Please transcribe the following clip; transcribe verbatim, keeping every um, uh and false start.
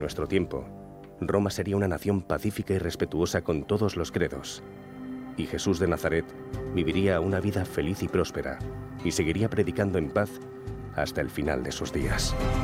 nuestro tiempo, Roma sería una nación pacífica y respetuosa con todos los credos. Y Jesús de Nazaret viviría una vida feliz y próspera y seguiría predicando en paz hasta el final de sus días.